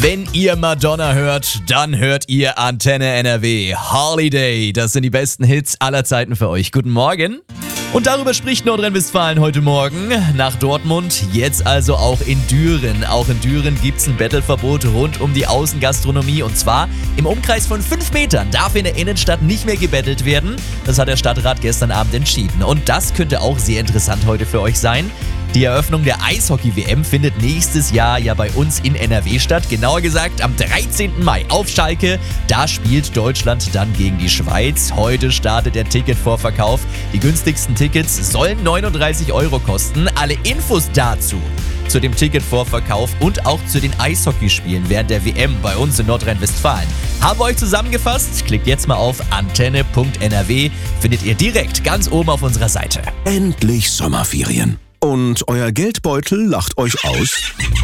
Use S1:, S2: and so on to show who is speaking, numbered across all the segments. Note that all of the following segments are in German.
S1: Wenn ihr Madonna hört, dann hört ihr Antenne NRW. Holiday, das sind die besten Hits aller Zeiten für euch. Guten Morgen. Und darüber spricht Nordrhein-Westfalen heute Morgen. Nach Dortmund, jetzt also auch in Düren. Auch in Düren gibt es ein Battleverbot rund um die Außengastronomie. Und zwar im Umkreis von 5 Metern darf in der Innenstadt nicht mehr gebettelt werden. Das hat der Stadtrat gestern Abend entschieden. Und das könnte auch sehr interessant heute für euch sein. Die Eröffnung der Eishockey-WM findet nächstes Jahr ja bei uns in NRW statt. Genauer gesagt am 13. Mai auf Schalke. Da spielt Deutschland dann gegen die Schweiz. Heute startet der Ticketvorverkauf. Die günstigsten Tickets sollen 39 € kosten. Alle Infos dazu zu dem Ticketvorverkauf und auch zu den Eishockeyspielen während der WM bei uns in Nordrhein-Westfalen haben wir euch zusammengefasst. Klickt jetzt mal auf antenne.nrw. Findet ihr direkt ganz oben auf unserer Seite.
S2: Endlich Sommerferien. Und euer Geldbeutel lacht euch aus?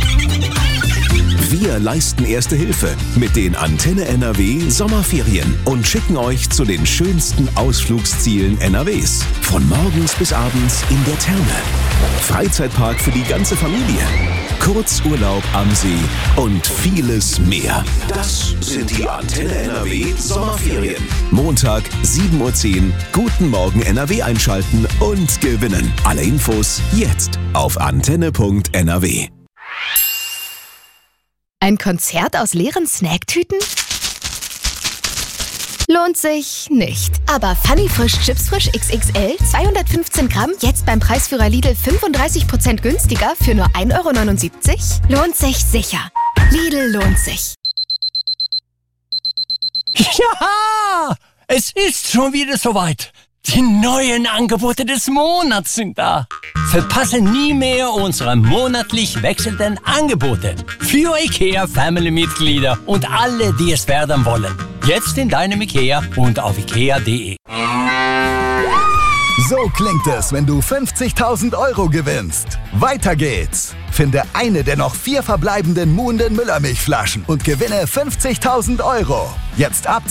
S2: Wir leisten Erste Hilfe mit den Antenne NRW Sommerferien und schicken euch zu den schönsten Ausflugszielen NRWs. Von morgens bis abends in der Therme. Freizeitpark für die ganze Familie. Kurzurlaub am See und vieles mehr. Das sind die Antenne NRW Sommerferien. Montag 7:10 Uhr. Guten Morgen NRW einschalten und gewinnen. Alle Infos jetzt auf antenne.nrw.
S3: Ein Konzert aus leeren Snacktüten? Lohnt sich nicht. Aber Funny Frisch Chips Frisch XXL 215 Gramm jetzt beim Preisführer Lidl 35% günstiger für nur 1,79 € lohnt sich sicher. Lidl lohnt sich.
S4: Ja, es ist schon wieder soweit. Die neuen Angebote des Monats sind da. Verpasse nie mehr unsere monatlich wechselnden Angebote für IKEA-Family-Mitglieder und alle, die es werden wollen. Jetzt in deinem IKEA und auf ikea.de.
S5: So klingt es, wenn du 50.000 € gewinnst. Weiter geht's. Finde eine der noch 4 verbleibenden Muhnden Müllermilchflaschen und gewinne 50.000 €. Jetzt ab